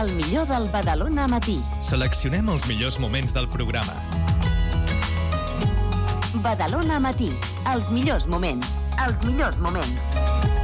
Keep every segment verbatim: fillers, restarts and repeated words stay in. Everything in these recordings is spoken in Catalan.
el millor del Badalona Matí. Seleccionem els millors moments del programa. Badalona Matí, els millors moments. Els millors moments.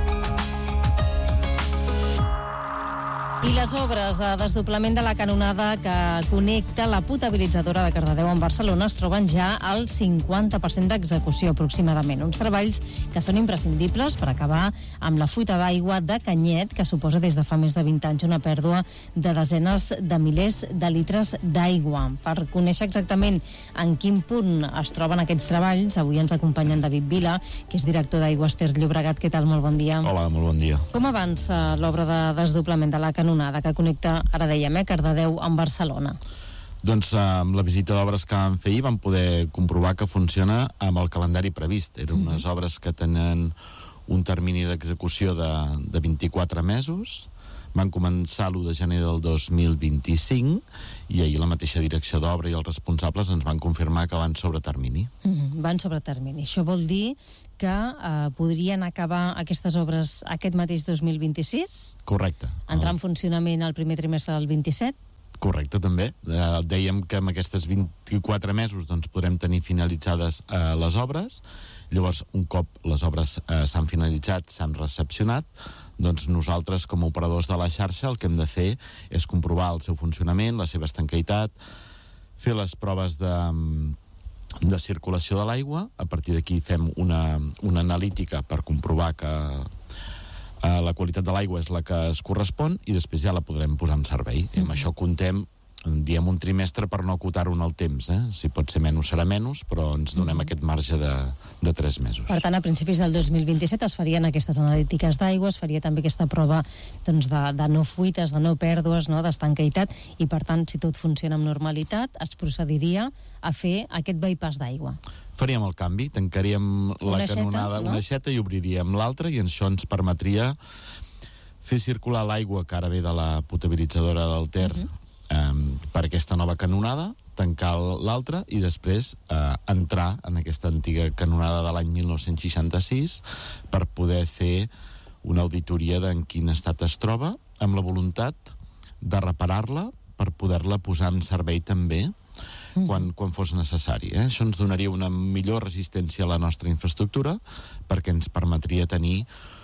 I les obres de desdoblament de la canonada que connecta la potabilitzadora de Cardedeu amb Barcelona es troben ja al cinquanta per cent d'execució aproximadament. Uns treballs que són imprescindibles per acabar amb la fuita d'aigua de Canyet, que suposa des de fa més de vint anys una pèrdua de desenes de milers de litres d'aigua. Per conèixer exactament en quin punt es troben aquests treballs, avui ens acompanya en David Vila, que és director d'Aigües Ter Llobregat. Què tal? Molt bon dia. Hola, molt bon dia. Com avança l'obra de desdoblament de la canonada que connecta, ara dèiem, eh, Cardedeu amb Barcelona? Doncs amb la visita d'obres que vam fer ahir vam poder comprovar que funciona amb el calendari previst. Eren unes mm-hmm. obres que tenen un termini d'execució de, de vint-i-quatre mesos. Van començar l'u de gener del dos mil vint-i-cinc i ahir la mateixa direcció d'obra i els responsables ens van confirmar que van sobre termini. Mm-hmm. Van sobre termini. Això vol dir que eh, podrien acabar aquestes obres aquest mateix dos mil vint-i-sis? Correcte. Entrar en funcionament el primer trimestre del vint-i-set? Correcte, també. Eh, dèiem que amb aquests vint-i-quatre mesos doncs, podrem tenir finalitzades eh, les obres. Llavors, un cop les obres eh, s'han finalitzat, s'han recepcionat, doncs nosaltres, com a operadors de la xarxa, el que hem de fer és comprovar el seu funcionament, la seva estanquitat, fer les proves de, de circulació de l'aigua. A partir d'aquí fem una, una analítica per comprovar que eh, la qualitat de l'aigua és la que es correspon i després ja la podrem posar en servei. Mm-hmm. Amb això contem, diem un trimestre per no acotar-ho en el temps, eh? Si pot ser menys serà menys, però ens donem mm-hmm. aquest marge de, de tres mesos. Per tant, a principis del dos mil vint-i-set es farien aquestes analítiques d'aigua, es faria també aquesta prova doncs, de, de no fuites, de no pèrdues, no? D'estanquitat, i per tant, si tot funciona amb normalitat, es procediria a fer aquest bypass d'aigua. Faríem el canvi, tancaríem la una canonada, xeta, no? una xeta i obriríem l'altra, i això ens permetria fer circular l'aigua que ara ve de la potabilitzadora del Ter mm-hmm. eh, per aquesta nova canonada, tancar l'altra i després eh, entrar en aquesta antiga canonada de l'any mil nou-cents seixanta-sis per poder fer una auditoria d'en quin estat es troba, amb la voluntat de reparar-la per poder-la posar en servei també quan, quan fos necessari. Eh? Això ens donaria una millor resistència a la nostra infraestructura perquè ens permetria tenir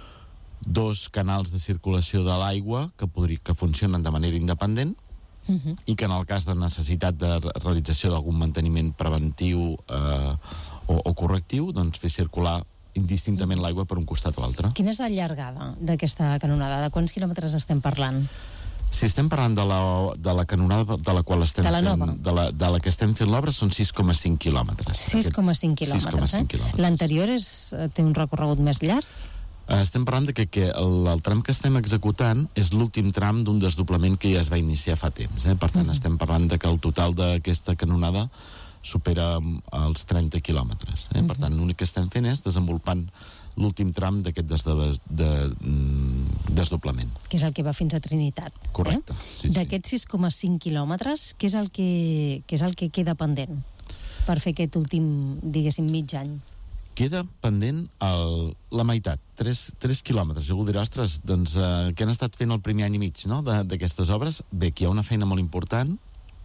dos canals de circulació de l'aigua que, podria, que funcionen de manera independent uh-huh. i que en el cas de necessitat de realització d'algun manteniment preventiu eh, o, o correctiu, doncs fer circular indistintament l'aigua per un costat o l'altre. Quina és la llargada d'aquesta canonada? De quants quilòmetres estem parlant? Si estem parlant de la, de la canonada de la qual estem de la fent nova. de la, de la que estem fent l'obra són sis coma cinc quilòmetres. sis coma cinc quilòmetres, eh? quilòmetres. L'anterior és, té un recorregut més llarg? Estem parlant de que, que el, el tram que estem executant és l'últim tram d'un desdoblament que ja es va iniciar fa temps, eh? Per tant, uh-huh. estem parlant de que el total d'aquesta canonada supera els trenta quilòmetres, eh? Uh-huh. Per tant, l'únic que estem fent és desenvolupant l'últim tram d'aquest des de, de, de, desdoblament. Que és el que va fins a Trinitat. Correcte. Eh? Sí, d'aquests sis coma cinc quilòmetres, què és el que, què és el que queda pendent per fer aquest últim, diguéssim, mig any? Queda pendent el, la meitat, tres quilòmetres. Jo diré, ostres, doncs, eh, què han estat fent el primer any i mig, no?, d'aquestes obres? Bé, que hi ha una feina molt important,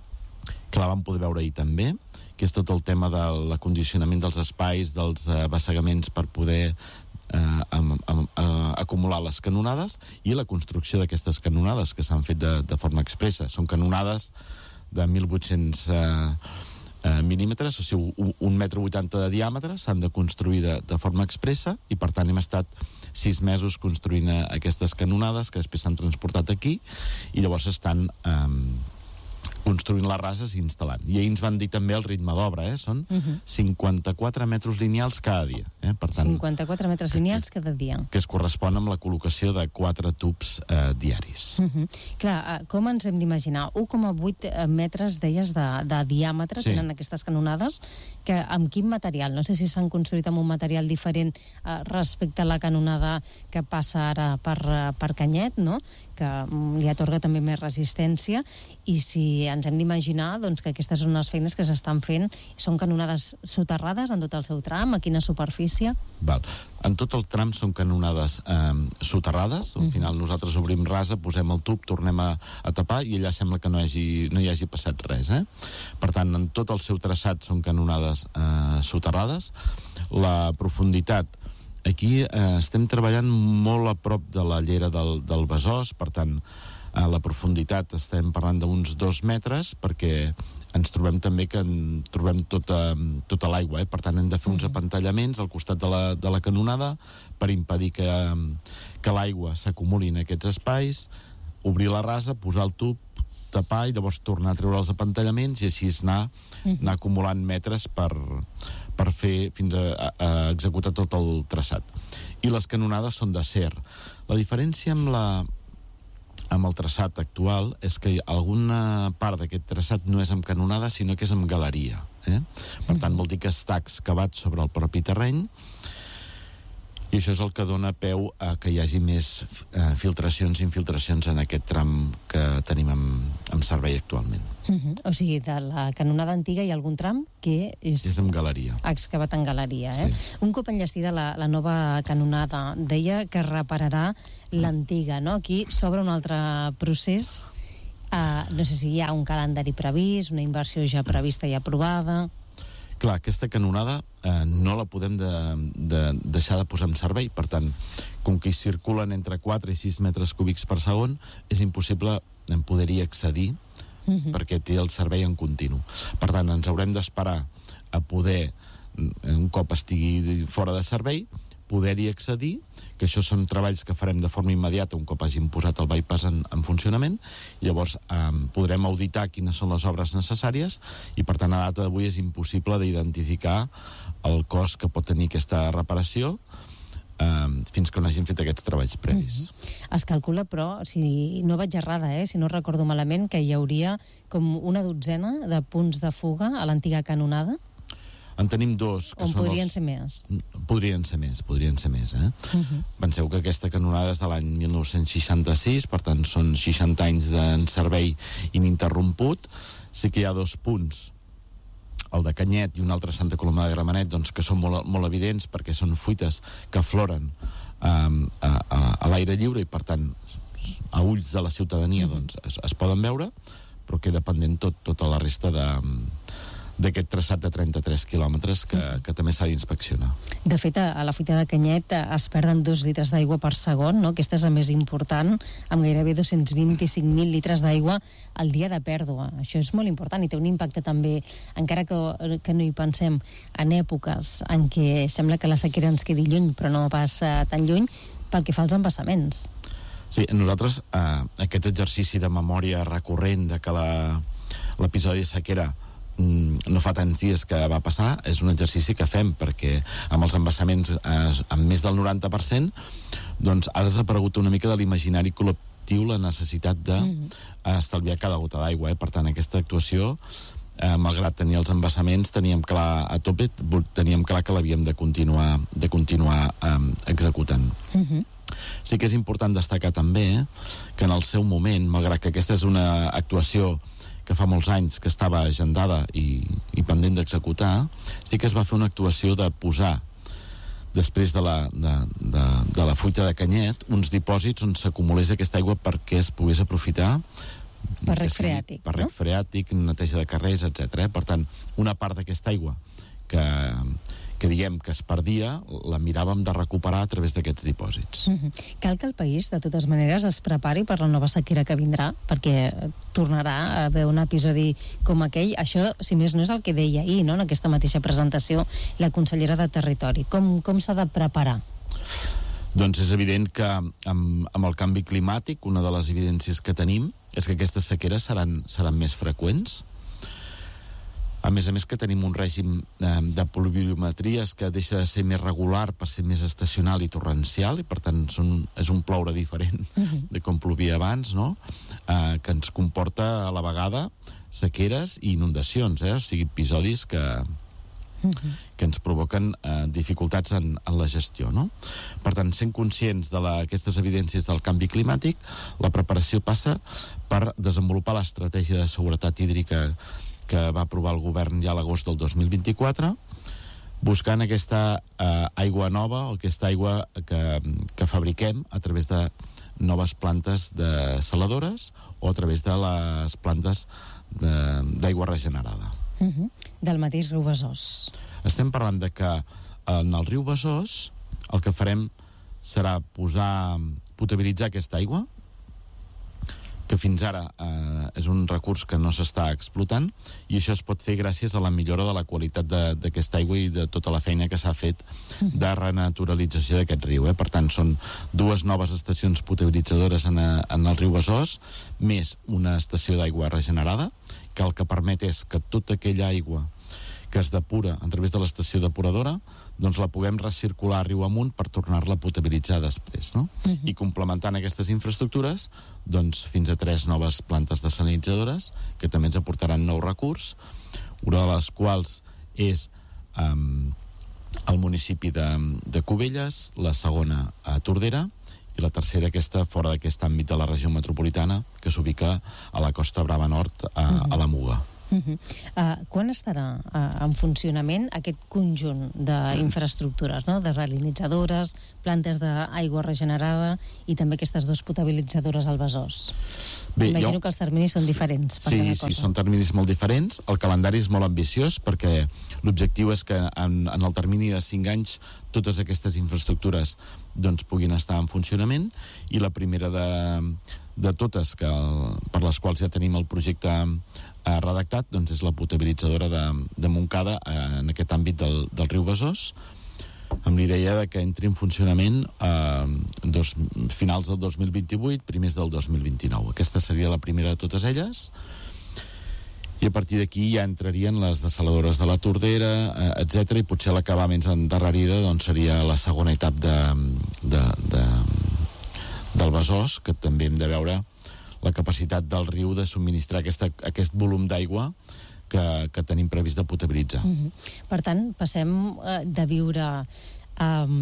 que la vam poder veure ahir també, que és tot el tema de l'acondicionament dels espais, dels eh, bassegaments per poder eh, am, am, eh, acumular les canonades, i la construcció d'aquestes canonades que s'han fet de, de forma expressa. Són canonades de mil vuit-cents eh, eh, mil·límetres, o sigui, un, un metre vuitanta de diàmetre, s'han de construir de, de forma expressa, i per tant hem estat sis mesos construint eh, aquestes canonades que després s'han transportat aquí i llavors estan eh, construint les rases i instal·lant. I ahir ens van dir també el ritme d'obra, eh? Són uh-huh. cinquanta-quatre metres lineals cada dia. Eh? Per tant, cinquanta-quatre metres lineals cada dia. Que es correspon amb la col·locació de quatre tubs eh, diaris. Uh-huh. Clar, com ens hem d'imaginar? un coma vuit metres, deies, de, de diàmetre, sí. Tenen aquestes canonades, que amb quin material? No sé si s'han construït amb un material diferent eh, respecte a la canonada que passa ara per, per Canyet, no?, que li atorga també més resistència, i si ens hem d'imaginar doncs, que aquestes són unes feines que s'estan fent, són canonades soterrades en tot el seu tram, a quina superfície? Val. En tot el tram són canonades eh, soterrades, al final nosaltres obrim rasa, posem el tub, tornem a, a tapar i allà sembla que no hi hagi, no hi hagi passat res. Eh? Per tant, en tot el seu traçat són canonades eh, soterrades. La profunditat, aquí eh, estem treballant molt a prop de la llera del, del Besòs, per tant, a la profunditat estem parlant d'uns dos metres, perquè ens trobem també que en trobem tota, tota l'aigua, eh? Per tant hem de fer uns apantallaments al costat de la, de la canonada per impedir que, que l'aigua s'acumuli en aquests espais, obrir la rasa, posar el tub, tapar i llavors tornar a treure els apantallaments i així anar, anar acumulant metres per, per fer fins a, a, a executar tot el traçat. I les canonades són d'acer. La diferència amb la amb el traçat actual és que alguna part d'aquest traçat no és amb canonada, sinó que és amb galeria. Eh? Per tant, vol dir que està excavat sobre el propi terreny, i això és el que dona peu a que hi hagi més eh, filtracions i infiltracions en aquest tram que tenim en, en servei actualment. Uh -huh. O sigui, de la canonada antiga hi ha algun tram que és, és en galeria. excavat en galeria. Eh? Sí. Un cop enllestida la, la nova canonada, deia que repararà l'antiga, no? Aquí s'obre un altre procés. Uh, no sé si hi ha un calendari previst, una inversió ja prevista i aprovada. Clar, aquesta canonada eh, no la podem de, de deixar de posar en servei. Per tant, com que hi circulen entre quatre i sis metres cúbics per segon, és impossible poder-hi accedir uh-huh. perquè té el servei en continu. Per tant, ens haurem d'esperar a poder, un cop estigui fora de servei, poder-hi accedir, que això són treballs que farem de forma immediata un cop hagin posat el bypass en, en funcionament, i llavors eh, podrem auditar quines són les obres necessàries, i per tant a data d'avui és impossible d'identificar el cost que pot tenir aquesta reparació eh, fins que no hagin fet aquests treballs previs. Mm-hmm. Es calcula, però, si no vaig errada, eh, si no recordo malament, que hi hauria com una dotzena de punts de fuga a l'antiga canonada? En tenim dos. Que On són podrien els... ser més? Podrien ser més, podrien ser més, eh? Uh-huh. Penseu que aquesta canonada és de l'any mil nou-cents seixanta-sis, per tant són seixanta anys en servei ininterromput. Sí que hi ha dos punts, el de Canyet i un altre Santa Coloma de Gramenet, doncs, que són molt, molt evidents perquè són fuites que afloren um, a, a, a l'aire lliure i, per tant, a ulls de la ciutadania doncs, es, es poden veure, però queda pendent tot, tota la resta de... d'aquest traçat de trenta-tres quilòmetres que, que també s'ha d'inspeccionar. De fet, a la fuita de Canyet es perden dos litres d'aigua per segon, no? Aquesta és la més important, amb gairebé dos-cents vint-i-cinc mil litres d'aigua al dia de pèrdua. Això és molt important i té un impacte també, encara que, que no hi pensem, en èpoques en què sembla que la sequera ens quedi lluny, però no pas eh, tan lluny, pel que fa als embassaments. Sí, nosaltres eh, aquest exercici de memòria recurrent de que la, l'episodi de sequera no fa tants dies que va passar, és un exercici que fem perquè amb els embassaments eh, amb més del noranta per cent doncs ha desaparegut una mica de l'imaginari col·lectiu la necessitat d'estalviar cada gota d'aigua, eh? Per tant aquesta actuació eh, malgrat tenir els embassaments teníem clar a tope, teníem clar que l'havíem de continuar, de continuar eh, executant. Uh-huh. Sí que és important destacar també eh, que en el seu moment, malgrat que aquesta és una actuació que fa molts anys que estava agendada i, i pendent d'executar, sí que es va fer una actuació de posar, després de la, de, de, de la fuita de Canyet, uns dipòsits on s'acumulés aquesta aigua perquè es pogués aprofitar per rec freàtic, per rec freàtic, neteja de carrers, etcètera. Per tant, una part d'aquesta aigua que, que diguem que es perdia, la miràvem de recuperar a través d'aquests dipòsits. Uh-huh. Cal que el país, de totes maneres, es prepari per la nova sequera que vindrà, perquè tornarà a haver un episodi com aquell. Això, si més no, és el que deia ahir, no?, en aquesta mateixa presentació, la consellera de Territori. Com, com s'ha de preparar? Doncs és evident que amb, amb el canvi climàtic, una de les evidències que tenim és que aquestes sequeres seran, seran més freqüents. A més a més que tenim un règim eh, de pluviometries que deixa de ser més regular per ser més estacional i torrencial, i per tant són, és un ploure diferent uh-huh. de com plovia abans, no? Eh, que ens comporta a la vegada sequeres i inundacions, eh? O sigui, episodis que, uh-huh. que ens provoquen eh, dificultats en, en la gestió, no? Per tant, sent conscients d'aquestes evidències del canvi climàtic, la preparació passa per desenvolupar l'estratègia de seguretat hídrica que va aprovar el govern ja a l'agost del dos mil vint-i-quatre, buscant aquesta eh, aigua nova o aquesta aigua que, que fabriquem a través de noves plantes desaladores o a través de les plantes d'aigua regenerada. Uh-huh. Del mateix riu Besòs. Estem parlant de que en el riu Besòs el que farem serà posar, potabilitzar aquesta aigua, que fins ara eh, és un recurs que no s'està explotant, i això es pot fer gràcies a la millora de la qualitat d'aquesta aigua i de tota la feina que s'ha fet de renaturalització d'aquest riu. Eh? Per tant, són dues noves estacions potabilitzadores en, a, en el riu Besòs, més una estació d'aigua regenerada, que el que permet és que tota aquella aigua que es depura a través de l'estació depuradora, doncs la puguem recircular riu amunt per tornar-la a potabilitzar després, no? Uh-huh. I complementant aquestes infraestructures, doncs fins a tres noves plantes desalinitzadores que també ens aportaran nou recurs, una de les quals és um, el municipi de, de Cubelles, la segona a Tordera, i la tercera aquesta fora d'aquest àmbit de la regió metropolitana, que s'ubica a la Costa Brava Nord, a, uh-huh. a la Muga. Uh-huh. Uh, quan estarà uh, en funcionament aquest conjunt d'infraestructures, no? Desalinitzadores, plantes d'aigua regenerada i també aquestes dues potabilitzadores al Besòs? Bé, imagino jo... que els terminis són diferents per sí, cada cosa. Sí, són terminis molt diferents. El calendari és molt ambiciós perquè l'objectiu és que en, en el termini de cinc anys totes aquestes infraestructures doncs, puguin estar en funcionament, i la primera de, de totes que, per les quals ja tenim el projecte eh, redactat, doncs és la potabilitzadora de, de Montcada eh, en aquest àmbit del, del riu Besòs, amb l'idea de que entri en funcionament eh, dos, finals del dos mil vint-i-vuit, primers del dos mil vint-i-nou. Aquesta seria la primera de totes elles, i a partir d'aquí ja entrarien les desaladores de la Tordera, eh, etcètera, i potser l'acabar més endarrerida doncs seria la segona etapa de, de, de, del Besòs, que també hem de veure la capacitat del riu de subministrar aquesta, aquest volum d'aigua que, que tenim previst de potabilitzar. Mm-hmm. Per tant, passem eh, de viure um,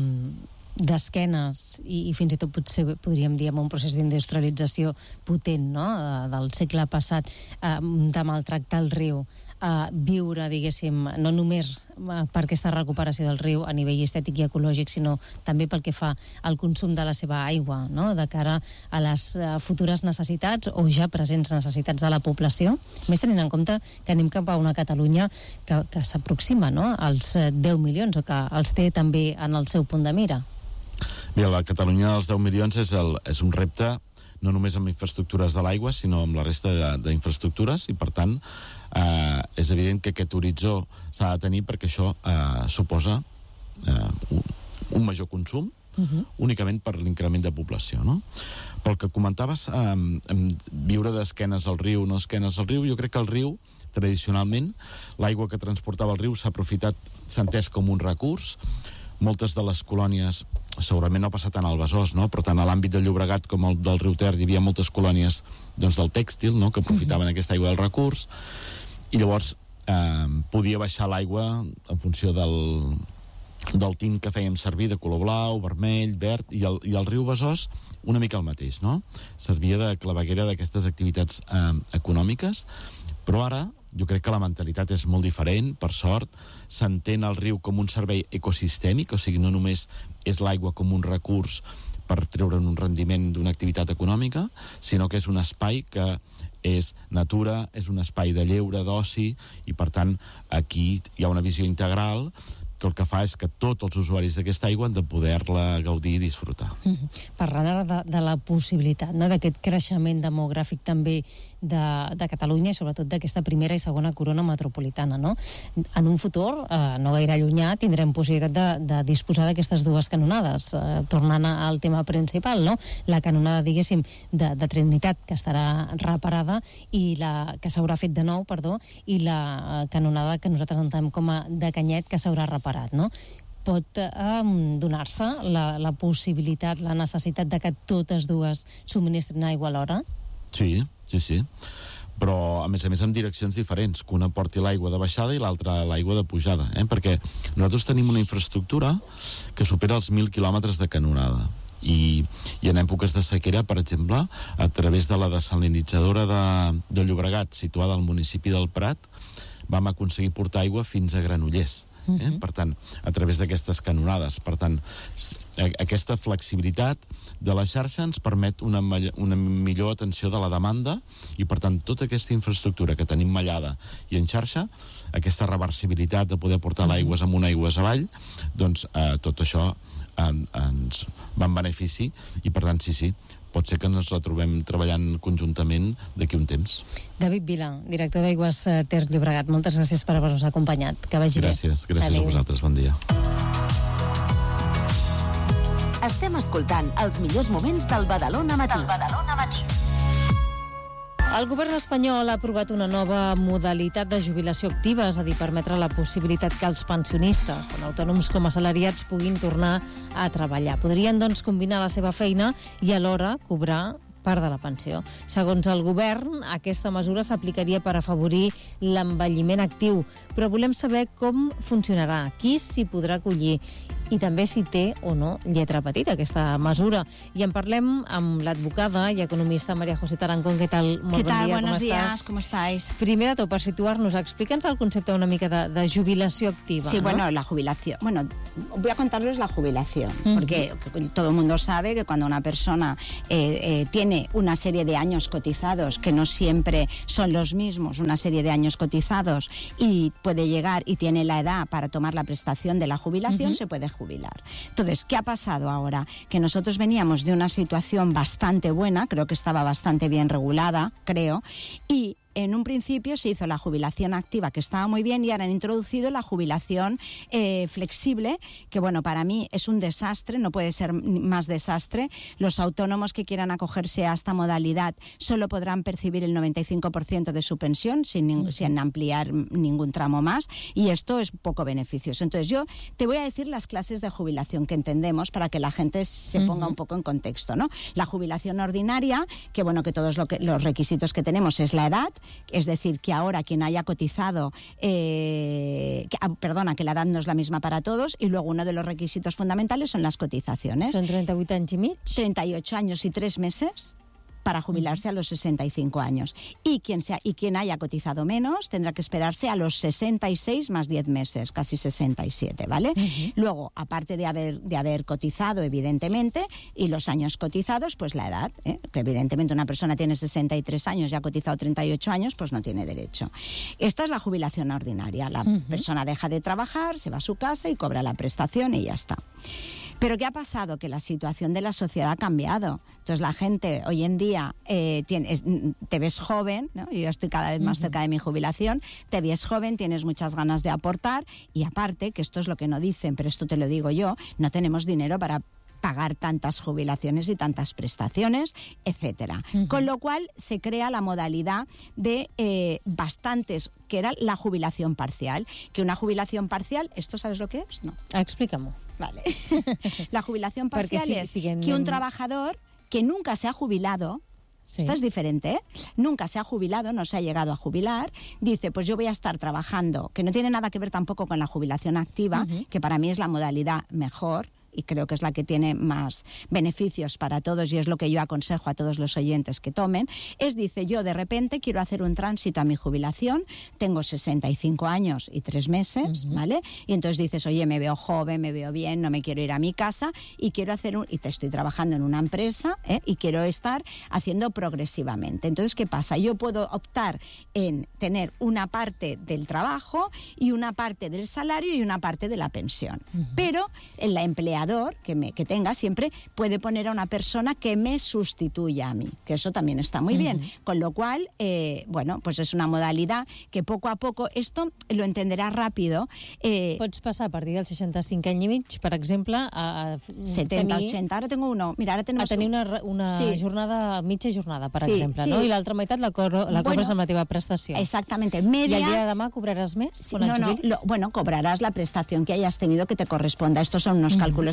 d'esquenes i, i fins i tot potser podríem dir amb un procés d'industrialització potent, no?, del segle passat, eh, de maltractar el riu, eh, viure, diguéssim, no només per aquesta recuperació del riu a nivell estètic i ecològic, sinó també pel que fa al consum de la seva aigua, no?, de cara a les eh, futures necessitats o ja presents necessitats de la població, més tenint en compte que anem cap a una Catalunya que, que s'aproxima, no?, als deu milions, o que els té també en el seu punt de mira. Mira, la Catalunya dels deu milions és, el, és un repte no només amb infraestructures de l'aigua, sinó amb la resta d'infraestructures, i per tant eh, és evident que aquest horitzó s'ha de tenir perquè això eh, suposa eh, un, un major consum, uh-huh. únicament per l'increment de població, no? Pel que comentaves, eh, viure d'esquenes al riu, no esquenes al riu, jo crec que el riu, tradicionalment, l'aigua que transportava el riu s'ha aprofitat, s'ha entès com un recurs. Moltes de les colònies, segurament no passa tant al Besòs, no?, però tant a l'àmbit del Llobregat com el del riu Ter hi havia moltes colònies doncs, del tèxtil, no?, que aprofitaven uh-huh. aquesta aigua del recurs, i llavors eh, podia baixar l'aigua en funció del, del tint que fèiem servir, de color blau, vermell, verd, i el, i el riu Besòs una mica el mateix, no? Servia de claveguera d'aquestes activitats eh, econòmiques, però ara jo crec que la mentalitat és molt diferent, per sort. S'entén el riu com un servei ecosistèmic, o sigui, no només és l'aigua com un recurs per treure'n un rendiment d'una activitat econòmica, sinó que és un espai que és natura, és un espai de lleure, d'oci, i per tant aquí hi ha una visió integral que el que fa és que tots els usuaris d'aquesta aigua han de poder-la gaudir i disfrutar. Mm-hmm. Parlant ara de, de la possibilitat, no?, d'aquest creixement demogràfic també de, de Catalunya i sobretot d'aquesta primera i segona corona metropolitana, no? En un futur, eh, no gaire llunyà, tindrem possibilitat de, de disposar d'aquestes dues canonades, eh, tornant al tema principal, no? La canonada, diguéssim, de, de Trinitat, que estarà reparada, i la que s'haurà fet de nou, perdó, i la canonada que nosaltres entenem com a de Canyet, que s'haurà reparat, no? Pot eh, donar-se la, la possibilitat, la necessitat de que totes dues subministrin aigua alhora? Sí, sí, sí. però a més a més amb direccions diferents, que una porti l'aigua de baixada i l'altra l'aigua de pujada, eh? Perquè nosaltres tenim una infraestructura que supera els mil quilòmetres de canonada. I, i en èpoques de sequera, per exemple, a través de la desalinitzadora de, de Llobregat, situada al municipi del Prat, vam aconseguir portar aigua fins a Granollers. Eh? Uh-huh. Per tant, a través d'aquestes canonades. Per tant, aquesta flexibilitat de la xarxa ens permet una, una millor atenció de la demanda i, per tant, tota aquesta infraestructura que tenim mallada i en xarxa, aquesta reversibilitat de poder portar uh-huh. l'aigües amunt, aigües avall, doncs eh, tot això en, ens va en benefici i, per tant, sí, sí, pot ser que ens retrobem treballant conjuntament d'aquí un temps. David Vila, director d'Aigües Ter Llobregat, moltes gràcies per haver-nos acompanyat. Que vagi bé. Gràcies, gràcies a vosaltres. Bon dia. Estem escoltant els millors moments del Badalona Matí. Del Badalona Matí. El govern espanyol ha aprovat una nova modalitat de jubilació activa, és a dir, permetre la possibilitat que els pensionistes, tant autònoms com assalariats, puguin tornar a treballar. Podrien, doncs, combinar la seva feina i alhora cobrar part de la pensió. Segons el govern, aquesta mesura s'aplicaria per afavorir l'envelliment actiu, però volem saber com funcionarà, qui s'hi podrà acollir i també si té o no lletra petita aquesta mesura. I en parlem amb l'advocada i economista María José Tarancón. ¿Qué tal? Molt ¿Qué tal? Bon dia, Buenos com días, estàs? ¿cómo estáis? Primer de tot, per situar-nos, explica'ns el concepte una mica de, de jubilació activa. Sí, ¿no? bueno, la jubilación. Bueno, voy a contarles la jubilación, Uh-huh. porque todo el mundo sabe que cuando una persona eh, eh, tiene una serie de años cotizados, que no siempre son los mismos, una serie de años cotizados, y puede llegar y tiene la edad para tomar la prestación de la jubilación, Uh-huh. se puede jubilar. Entonces, ¿qué ha pasado ahora? Que nosotros veníamos de una situación bastante buena, creo que estaba bastante bien regulada, creo, y en un principio se hizo la jubilación activa, que estaba muy bien, y ahora han introducido la jubilación eh, flexible, que bueno, para mí es un desastre, no puede ser más desastre. Los autónomos que quieran acogerse a esta modalidad solo podrán percibir el noventa y cinco por ciento de su pensión sin, sin ampliar ningún tramo más, y esto es poco beneficioso. Entonces yo te voy a decir las clases de jubilación que entendemos para que la gente se ponga uh-huh. un poco en contexto, ¿no? La jubilación ordinaria, que bueno, que todos lo que, los requisitos que tenemos es la edad. Es decir, que ahora quien haya cotizado, eh, que, ah, perdona, que la edad no es la misma para todos, y luego uno de los requisitos fundamentales son las cotizaciones. Son trenta-vuit anys i mig? treinta y ocho años y tres meses para jubilarse a los sesenta y cinco años. Y quien, sea, y quien haya cotizado menos tendrá que esperarse a los sesenta y seis más diez meses, casi sesenta y siete, ¿vale? Uh-huh. Luego, aparte de haber, de haber cotizado, evidentemente, y los años cotizados, pues la edad, ¿eh? Que evidentemente una persona tiene sesenta y tres años y ha cotizado treinta y ocho años, pues no tiene derecho. Esta es la jubilación ordinaria. La uh-huh. persona deja de trabajar, se va a su casa y cobra la prestación y ya está. Pero ¿qué ha pasado? Que la situación de la sociedad ha cambiado. Entonces la gente hoy en día eh, tiene, es, te ves joven, ¿no? Yo estoy cada vez más uh-huh. cerca de mi jubilación, te ves joven, tienes muchas ganas de aportar, y aparte, que esto es lo que no dicen, pero esto te lo digo yo, no tenemos dinero para pagar tantas jubilaciones y tantas prestaciones, etcétera. Uh-huh. Con lo cual se crea la modalidad de eh, bastantes, que era la jubilación parcial. Que una jubilación parcial, ¿esto sabes lo que es? No. Explícame. Vale. La jubilación parcial si, es si en... que un trabajador que nunca se ha jubilado, sí. Esto es diferente, ¿eh? Nunca se ha jubilado, no se ha llegado a jubilar, dice, pues yo voy a estar trabajando, que no tiene nada que ver tampoco con la jubilación activa, uh-huh. que para mí es la modalidad mejor, y creo que es la que tiene más beneficios para todos, y es lo que yo aconsejo a todos los oyentes que tomen, es, dice, yo de repente quiero hacer un tránsito a mi jubilación, tengo sesenta y cinco años y tres meses, uh-huh. ¿vale? Y entonces dices, oye, me veo joven, me veo bien, no me quiero ir a mi casa, y quiero hacer un, y te estoy trabajando en una empresa, ¿eh? Y quiero estar haciendo progresivamente. Entonces, ¿qué pasa? Yo puedo optar en tener una parte del trabajo y una parte del salario y una parte de la pensión. Uh-huh. Pero en la empleada Que, me, que tenga siempre puede poner a una persona que me sustituya a mí, que eso también está muy uh-huh. bien, con lo cual eh, bueno, pues es una modalidad que poco a poco, esto lo entenderá rápido. eh, Pots passar a partir del seixanta-cinc any i mig, per exemple, a, a setenta, tenir, ochenta, ara tengo uno, mira, ara tenemos a tenir una, una sí. jornada, mitja jornada, per sí, exemple, sí. no? I l'altra meitat la, cobro, la bueno, cobres amb la teva prestació. Exactamente, media. ¿Y el día de demà cobrarás més? Sí, no, no, lo, bueno, cobrarás la prestación que hayas tenido que te corresponda. Estos son unos uh-huh. cálculos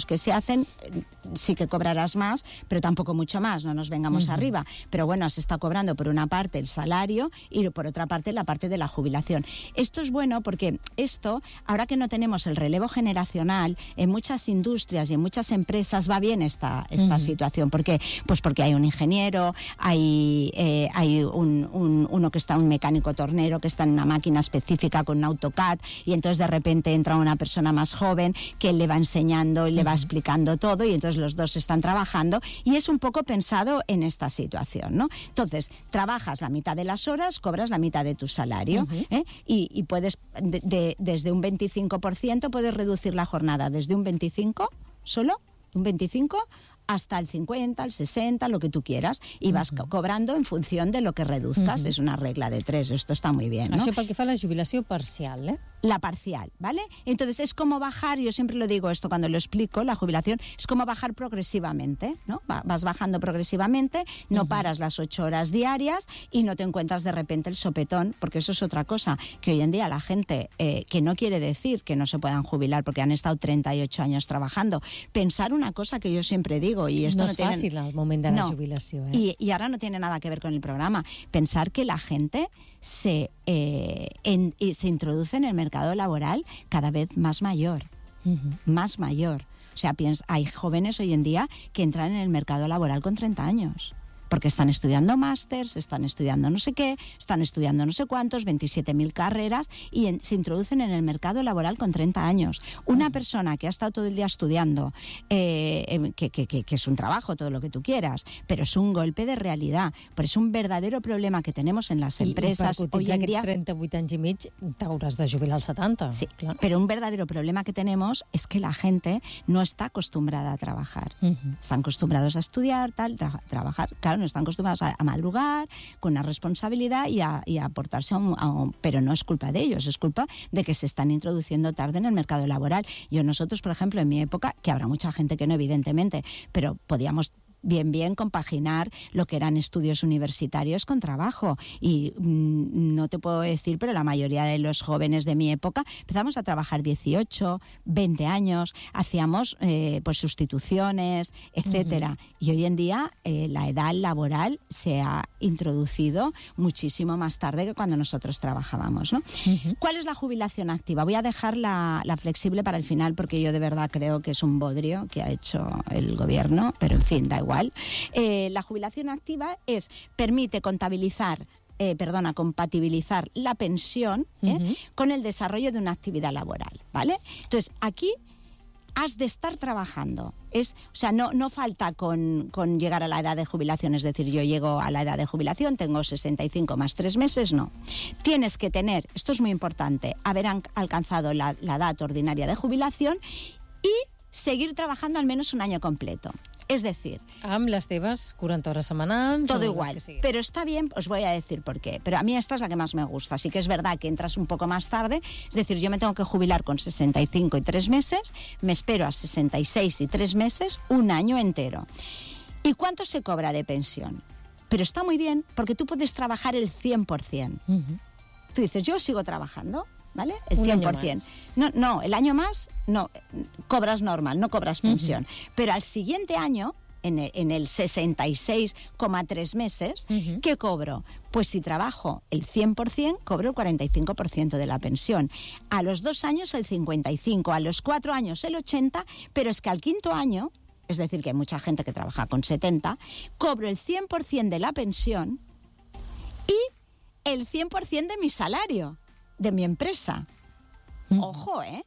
los que se hacen sí que cobrarás más, pero tampoco mucho más, no nos vengamos uh-huh. arriba. Pero bueno, has estado cobrando por una parte el salario y por otra parte la parte de la jubilación. Esto es bueno porque esto, ahora que no tenemos el relevo generacional, en muchas industrias y en muchas empresas va bien esta, esta uh-huh. situación. ¿Por qué? Pues porque hay un ingeniero, hay, eh, hay un, un, uno que está, un mecánico tornero que está en una máquina específica con un AutoCAD, y entonces de repente entra una persona más joven que le va enseñando y le va uh-huh. explicando todo, y entonces los dos están trabajando, y es un poco pensado en esta situación, ¿no? Entonces, trabajas la mitad de las horas, cobras la mitad de tu salario, uh-huh. ¿eh? y, y puedes, de, de, desde un veinticinco por ciento puedes reducir la jornada desde un veinticinco, solo, un veinticinco, hasta el cincuenta, el sesenta, lo que tú quieras, y vas uh-huh. cobrando en función de lo que reduzcas. Uh-huh. Es una regla de tres, esto está muy bien, ¿no? Això pel que fa a la jubilació parcial, eh? La parcial, ¿vale? Entonces es como bajar, yo siempre lo digo esto cuando lo explico, la jubilación es como bajar progresivamente, ¿no? Vas bajando progresivamente, no uh-huh. paras las ocho horas diarias y no te encuentras de repente el sopetón, porque eso es otra cosa, que hoy en día la gente, eh, que no quiere decir que no se puedan jubilar porque han estado treinta y ocho años trabajando, pensar una cosa que yo siempre digo, y esto no, no es tiene... fàcil el moment de la no. jubilació, eh? Y, y ahora no tiene nada que ver con el programa, pensar que la gente se, eh, en, se introduce en el mercado laboral cada vez más mayor, uh-huh. más mayor. O sea, piensa, hay jóvenes hoy en día que entran en el mercado laboral con treinta años. Porque están estudiando másters, están estudiando no sé qué, están estudiando no sé cuántos, veintisiete mil carreras, y en, se introducen en el mercado laboral con treinta años. Una persona que ha estado todo el día estudiando, eh, que, que, que, que es un trabajo, todo lo que tú quieras, pero es un golpe de realidad. Pero es un verdadero problema que tenemos en las empresas. I, i per hoy en día, trenta-vuit anys i mig t'hauràs de jubilar als setanta. Sí, clar. Pero un verdadero problema que tenemos es que la gente no está acostumbrada a trabajar. Uh-huh. Están acostumbrados a estudiar, tal, tra- trabajar, claro, no están acostumbrados a, a madrugar, con una responsabilidad y a, y a aportarse a un, a un... Pero no es culpa de ellos, es culpa de que se están introduciendo tarde en el mercado laboral. Yo, nosotros, por ejemplo, en mi época, que habrá mucha gente que no, evidentemente, pero podíamos bien, bien compaginar lo que eran estudios universitarios con trabajo. Y mmm, no te puedo decir, pero la mayoría de los jóvenes de mi época empezamos a trabajar dieciocho, veinte años, hacíamos eh, pues sustituciones, etcétera. Uh-huh. Y hoy en día eh, la edad laboral se ha introducido muchísimo más tarde que cuando nosotros trabajábamos, ¿no? Uh-huh. ¿Cuál es la jubilación activa? Voy a dejar la, la flexible para el final, porque yo de verdad creo que es un bodrio que ha hecho el gobierno, pero en fin, da igual. Eh, la jubilación activa es, permite contabilizar, eh, perdona, compatibilizar la pensión eh, uh-huh. con el desarrollo de una actividad laboral, ¿vale? Entonces, aquí has de estar trabajando. Es, o sea, no, no falta con, con llegar a la edad de jubilación, es decir, yo llego a la edad de jubilación, tengo sesenta y cinco más tres meses, no. Tienes que tener, esto es muy importante, haber an- alcanzado la, la edad ordinaria de jubilación y seguir trabajando al menos un año completo. Es decir, amb les teves cuarenta horas semanales, todo igual, pero está bien, os voy a decir por qué. Pero a mí esta es la que más me gusta. Sí que es verdad que entras un poco más tarde, es decir, yo me tengo que jubilar con sesenta y cinco y tres meses, me espero a sesenta y seis y tres meses, un año entero. ¿Y cuánto se cobra de pensión? Pero está muy bien, porque tú puedes trabajar el cien por ciento. Uh-huh. Tú dices, yo sigo trabajando, ¿vale? El cien por ciento. No, no, el año más, no, cobras normal, no cobras pensión. Uh-huh. Pero al siguiente año, en el, en el sesenta y seis coma tres meses, uh-huh. ¿qué cobro? Pues si trabajo el cien por ciento, cobro el cuarenta y cinco por ciento de la pensión. A los dos años el cincuenta y cinco por ciento, a los cuatro años el ochenta por ciento, pero es que al quinto año, es decir, que hay mucha gente que trabaja con setenta, cobro el cien por ciento de la pensión y el cien por ciento de mi salario, de mi empresa. Mm. Ojo, ¿eh?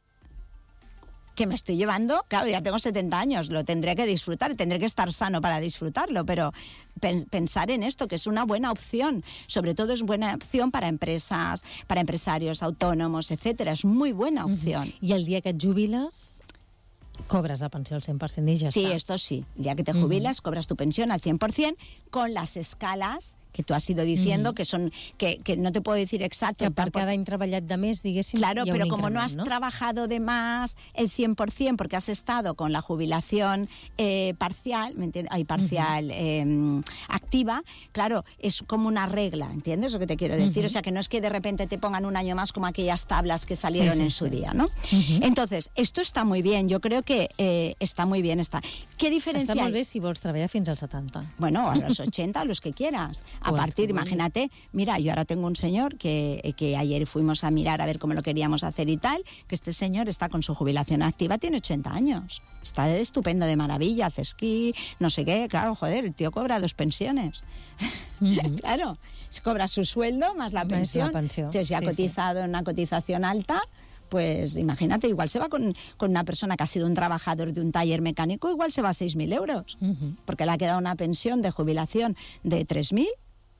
Que me estoy llevando, claro, ya tengo setenta años, lo tendré que disfrutar, tendré que estar sano para disfrutarlo, pero pen- pensar en esto, que es una buena opción, sobre todo es buena opción para empresas, para empresarios autónomos, etcétera, es muy buena opción. Mm-hmm. I el dia que et jubiles, cobras la pensió al cien por ciento y ya sí, está. Sí, esto sí, el día que te jubilas, mm-hmm. cobras tu pensión al cien por ciento con las escalas que tú has ido diciendo, Mm. que son que, que no te puedo decir exacto. Que per tal, cada any treballat de més, diguéssim, Claro, hi ha pero un como no increment, has no? trabajado de más el cien por ciento porque has estado con la jubilación eh, parcial, ¿me entiendes? Ay, parcial uh-huh. eh, activa, claro, es como una regla, ¿entiendes lo que te quiero decir? Uh-huh. O sea, que no es que de repente te pongan un año más como aquellas tablas que salieron sí, sí, en su sí. día, ¿no? Uh-huh. Entonces, esto está muy bien, yo creo que eh, está muy bien. Está. ¿Qué diferencia Està molt hay? bé si vols treballar fins als setanta. Bueno, a los ochenta, a los que quieras. A Pues, partir, bueno. imagínate, mira, yo ahora tengo un señor que, que ayer fuimos a mirar a ver cómo lo queríamos hacer y tal, que este señor está con su jubilación activa, tiene ochenta años. Está de estupendo, de maravilla, hace esquí, no sé qué, claro, joder, el tío cobra dos pensiones. Uh-huh. Claro, cobra su sueldo más la pensión. Más la pensión. Entonces, ya ha sí, cotizado sí. en una cotización alta, pues imagínate, igual se va con, con una persona que ha sido un trabajador de un taller mecánico, igual se va a seis mil euros, uh-huh. porque le ha quedado una pensión de jubilación de tres mil,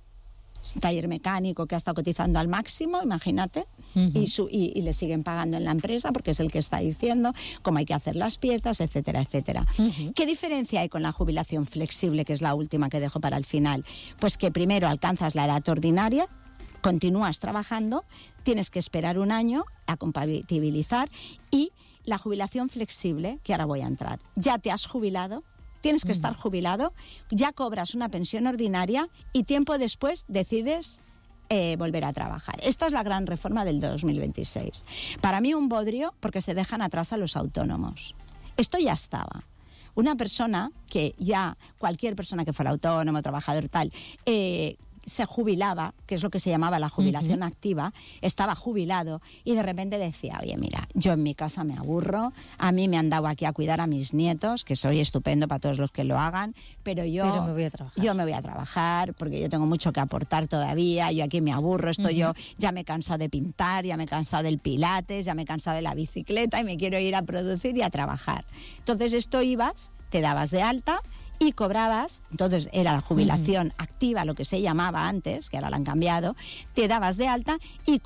un taller mecánico que ha estado cotizando al máximo, imagínate, uh-huh. y, su, y, y le siguen pagando en la empresa porque es el que está diciendo cómo hay que hacer las piezas, etcétera, etcétera. Uh-huh. ¿Qué diferencia hay con la jubilación flexible, que es la última que dejo para el final? Pues que primero alcanzas la edad ordinaria, continúas trabajando, tienes que esperar un año a compatibilizar, y la jubilación flexible, que ahora voy a entrar, ya te has jubilado, tienes que mm. estar jubilado, ya cobras una pensión ordinaria y tiempo después decides eh, volver a trabajar. Esta es la gran reforma del dos mil veintiséis. Para mí un bodrio, porque se dejan atrás a los autónomos. Esto ya estaba. Una persona que ya, cualquier persona que fuera autónomo, trabajador tal, eh, se jubilaba, que es lo que se llamaba la jubilación uh-huh. activa, estaba jubilado y de repente decía, oye, mira, yo en mi casa me aburro, a mí me han dado aquí a cuidar a mis nietos, que soy estupendo para todos los que lo hagan, pero yo, pero me voy a trabajar. yo me voy a trabajar porque yo tengo mucho que aportar todavía, yo aquí me aburro, esto uh-huh. yo ya me he cansado de pintar, ya me he cansado del pilates, ya me he cansado de la bicicleta y me quiero ir a producir y a trabajar. Entonces esto ibas, te dabas de alta y cobrabas, entonces era la jubilación uh-huh. activa, lo que se llamaba antes, que ahora la han cambiado, te dabas de alta y